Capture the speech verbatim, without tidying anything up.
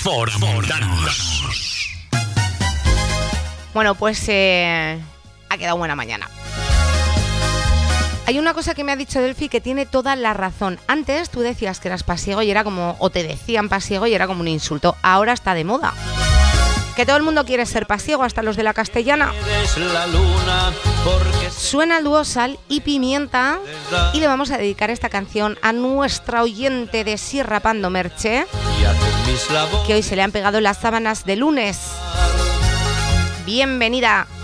Foramundanos. Bueno, pues eh, ha quedado buena mañana. Hay una cosa que me ha dicho Delphi que tiene toda la razón. Antes tú decías que eras pasiego y era como, o te decían pasiego y era como un insulto. Ahora está de moda. Que todo el mundo quiere ser pasiego, hasta los de la Castellana. Suena el dúo Sal y Pimienta y le vamos a dedicar esta canción a nuestra oyente de Sierra Pando Merche, que hoy se le han pegado las sábanas de lunes. Bienvenida.